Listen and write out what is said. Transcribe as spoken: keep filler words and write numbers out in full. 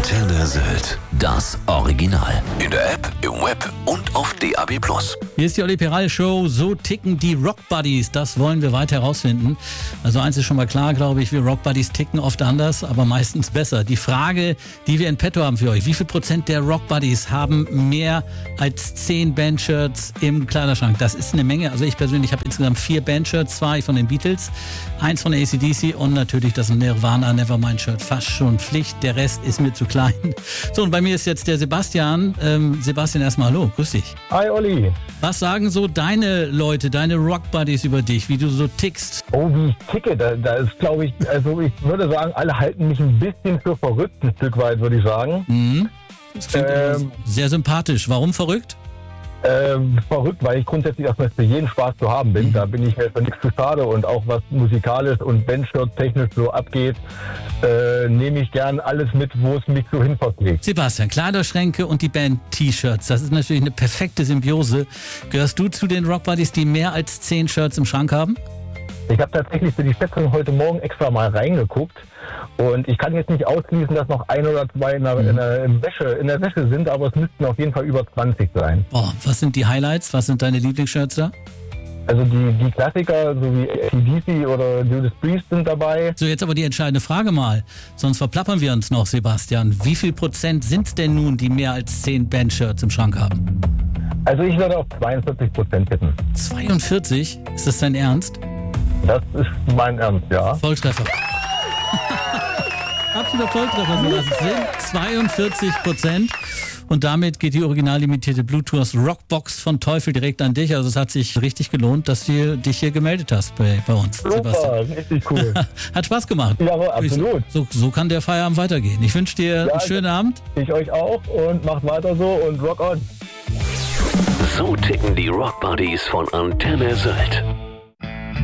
Antenne Sylt, das Original. In der App, im Web und auf D A B plus. Hier ist die Olli Peral Show. So ticken die Rock Buddies. Das wollen wir weiter herausfinden. Also eins ist schon mal klar, glaube ich, wir Rock Buddies ticken oft anders, aber meistens besser. Die Frage, die wir in petto haben für euch: Wie viel Prozent der Rock Buddies haben mehr als zehn Bandshirts im Kleiderschrank? Das ist eine Menge. Also ich persönlich habe insgesamt vier Bandshirts, zwei von den Beatles, eins von A C D C und natürlich das Nirvana Nevermind Shirt. Fast schon Pflicht. Der Rest ist mir zu klein. So, und bei mir ist jetzt der Sebastian. Ähm, Sebastian, erstmal hallo, grüß dich. Hi Olli. Was sagen so deine Leute, deine Rock Buddies über dich, wie du so tickst? Oh, wie ich ticke, da, da ist, glaube ich, also ich würde sagen, alle halten mich ein bisschen für verrückt, ein Stück weit, würde ich sagen. Mhm. Das klingt Ähm, sehr sympathisch. Warum verrückt? Ähm, verrückt, weil ich grundsätzlich erstmal für jeden Spaß zu haben bin. Mhm. Da bin ich mir für nichts zu schade und auch was musikalisch und Bandshirt technisch so abgeht, äh, nehme ich gern alles mit, wo es mich so hin verpflegt. Sebastian, Kleiderschränke und die Band-T-Shirts, das ist natürlich eine perfekte Symbiose. Gehörst du zu den Rock Buddies, die mehr als zehn Shirts im Schrank haben? Ich habe tatsächlich für die Schätzung heute Morgen extra mal reingeguckt und ich kann jetzt nicht ausschließen, dass noch ein oder zwei in der, in der, in Wäsche, in der Wäsche sind, aber es müssten auf jeden Fall über zwanzig sein. Boah, was sind die Highlights? Was sind deine Lieblingsshirts da? Also die, die Klassiker, so wie A C D C oder Judas Priest sind dabei. So, jetzt aber die entscheidende Frage mal, sonst verplappern wir uns noch, Sebastian. Wie viel Prozent sind es denn nun, die mehr als zehn Bandshirts im Schrank haben? Also ich würde auf zweiundvierzig Prozent tippen. zweiundvierzig? Ist das dein Ernst? Das ist mein Ernst, ja. Volltreffer. Absoluter Volltreffer, Sebastian. Es sind zweiundvierzig Prozent. Und damit geht die original limitierte Bluetooth Rockbox von Teufel direkt an dich. Also es hat sich richtig gelohnt, dass du dich hier gemeldet hast bei, bei uns, Super, Sebastian. richtig cool. Hat Spaß gemacht. Ja, aber absolut. So, so kann der Feierabend weitergehen. Ich wünsche dir Ja, einen schönen Abend. Ich euch auch und macht weiter so und rock on. So ticken die Rock Buddies von Antenne Sylt.